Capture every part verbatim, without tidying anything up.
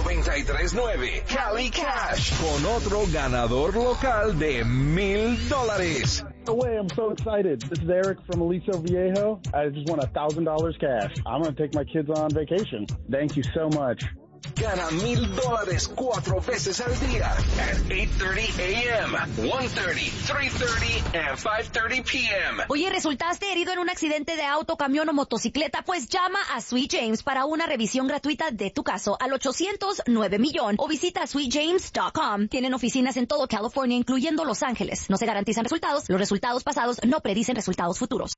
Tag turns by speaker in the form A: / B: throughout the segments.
A: noventa y tres nueve Cali Cash.
B: Con otro ganador local de mil dólares.
C: No way, I'm so excited. This is Eric from Aliso Viejo. I just won a thousand dollars cash. I'm going to take my kids on vacation. Thank you so much.
A: Gana mil dólares cuatro veces al día. At eight thirty a.m., one thirty, three thirty, and five thirty p.m.
D: Oye, ¿resultaste herido en un accidente de auto, camión o motocicleta? Pues llama a Sweet James para una revisión gratuita de tu caso al ochocientos nueve millón o visita sweet james punto com. Tienen oficinas en todo California, incluyendo Los Ángeles. No se garantizan resultados. Los resultados pasados no predicen resultados futuros.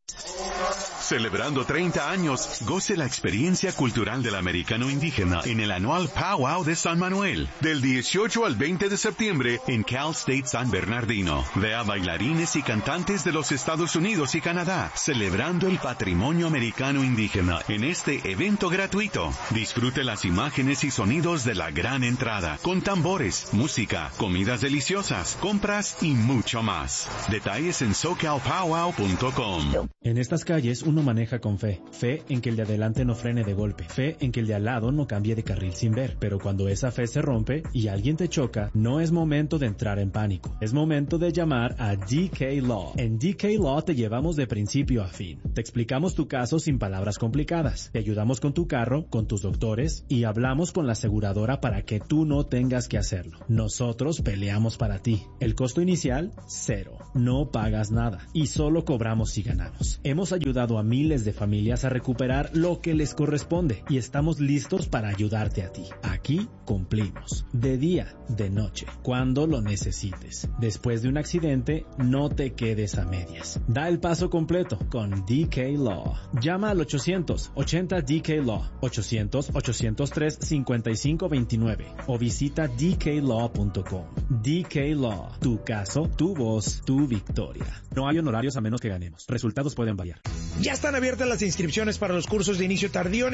E: Celebrando treinta años, goce la experiencia cultural del americano indígena en el anual Powwow de San Manuel, del dieciocho al veinte de septiembre en Cal State San Bernardino. Ve a bailarines y cantantes de los Estados Unidos y Canadá, celebrando el patrimonio americano indígena en este evento gratuito. Disfrute las imágenes y sonidos de la gran entrada, con tambores, música, comidas deliciosas, compras y mucho más. Detalles en socal powwow punto com.
F: En estas calles uno maneja con fe. Fe en que el de adelante no frene de golpe. Fe en que el de al lado no cambie de carril sin ver. Pero cuando esa fe se rompe y alguien te choca, no es momento de entrar en pánico. Es momento de llamar a D K Law. En D K Law te llevamos de principio a fin. Te explicamos tu caso sin palabras complicadas. Te ayudamos con tu carro, con tus doctores y hablamos con la aseguradora para que tú no tengas que hacerlo. Nosotros peleamos para ti. El costo inicial, cero. No pagas nada y solo cobramos si ganamos. Hemos ayudado a miles de familias a recuperar lo que les corresponde y estamos listos para ayudarte a ti. Aquí cumplimos. De día, de noche, cuando lo necesites. Después de un accidente, no te quedes a medias. Da el paso completo con D K Law. Llama al ochocientos ochenta D K Law, ochocientos, ochocientos tres, cincuenta y cinco veintinueve o visita d k law punto com. D K Law. Tu caso, tu voz, tu victoria. No hay honorarios a menos que ganemos. Resultados pueden variar.
G: Ya están abiertas las inscripciones para los cursos de inicio tardío